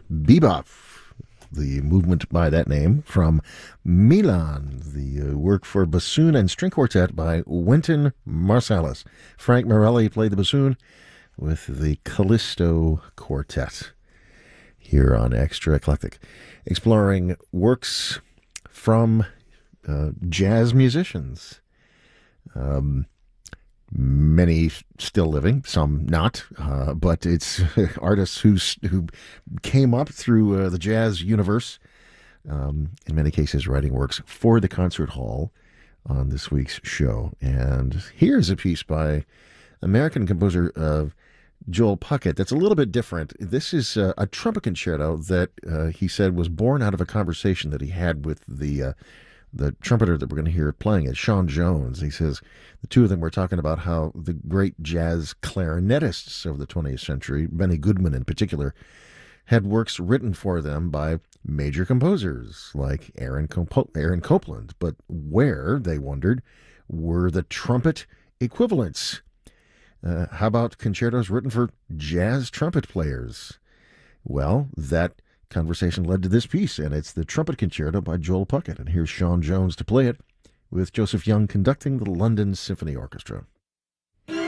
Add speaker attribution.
Speaker 1: Bebop, the movement by that name from Milan, the work for bassoon and string quartet by Wynton Marsalis. Frank Morelli played the bassoon with the Callisto Quartet here on Extra Eclectic, exploring works from jazz musicians. Many still living, some not, but it's artists who came up through the jazz universe, in many cases writing works for the concert hall on this week's show. And here's a piece by American composer Joel Puckett that's a little bit different. This is a trumpet concerto that he said was born out of a conversation that he had with the trumpeter that we're going to hear playing it, Sean Jones. He says the two of them were talking about how the great jazz clarinetists of the 20th century, Benny Goodman in particular, had works written for them by major composers like Aaron Copland. But where, they wondered, were the trumpet equivalents? How about concertos written for jazz trumpet players? Well, that conversation led to this piece, and it's the Trumpet Concerto by Joel Puckett. And here's Sean Jones to play it, with Joseph Young conducting the London Symphony Orchestra.